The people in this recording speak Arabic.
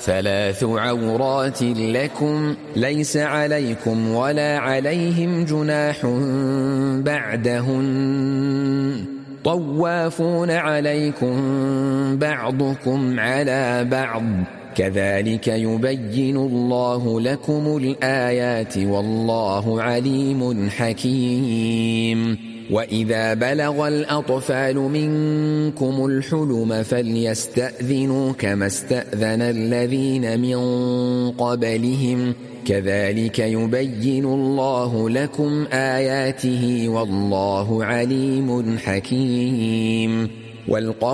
ثلاث عورات لكم ليس عليكم ولا عليهم جناح بعدهن طوافون عليكم بعضكم على بعض كذلك يبين الله لكم الآيات والله عليم حكيم. وإذا بلغ الأطفال منكم الحلم فليستأذنوا كما استأذن الذين من قبلهم كذلك يبين الله لكم آياته والله عليم حكيم.